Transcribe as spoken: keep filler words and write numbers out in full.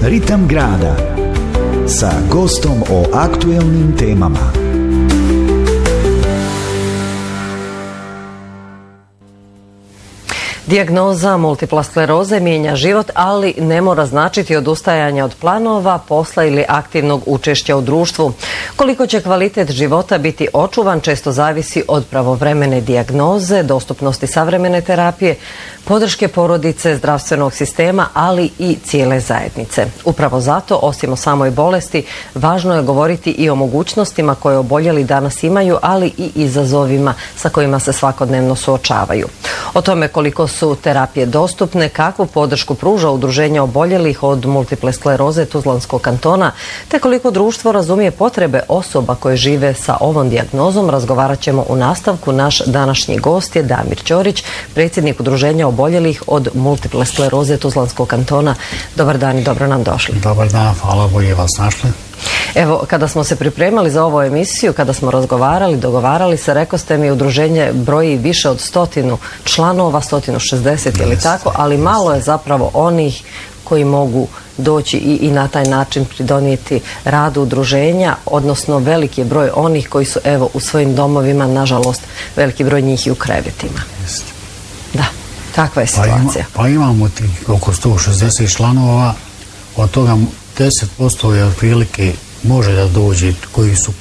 Ritam grada sa gostom o aktuelnim temama. Dijagnoza multipla skleroze mijenja život, ali ne mora značiti odustajanje od planova, posla ili aktivnog učešća u društvu. Koliko će kvalitet života biti očuvan često zavisi od pravovremene dijagnoze, dostupnosti savremene terapije, podrške porodice, zdravstvenog sistema, ali i cijele zajednice. Upravo zato, osim o samoj bolesti, važno je govoriti i o mogućnostima koje oboljeli danas imaju, ali i izazovima sa kojima se svakodnevno suočavaju. O tome koliko su terapije dostupne, kakvu podršku pruža Udruženje oboljelih od multiple skleroze Tuzlanskog kantona, te koliko društvo razumije potrebe osoba koje žive sa ovom dijagnozom, razgovarat ćemo u nastavku. Naš današnji gost je Damir Ćorić, predsjednik Udruženja oboljelih od multiple skleroze Tuzlanskog kantona. Dobar dan i dobro nam došli. Dobar dan, hvala, bolje vas našli. Evo, kada smo se pripremali za ovu emisiju, kada smo razgovarali, dogovarali se, rekao ste mi, udruženje broji više od stotinu članova, stotinu šezdeset ili tako, ali malo je zapravo onih koji mogu doći i, i na taj način pridonijeti radu udruženja, odnosno veliki je broj onih koji su evo u svojim domovima, nažalost, veliki broj njih i u krevetima. Jeste. Da, kakva je situacija? Pa, ima, pa imamo tih oko sto šezdeset članova, od toga deset posto je otprilike može da dođe koji su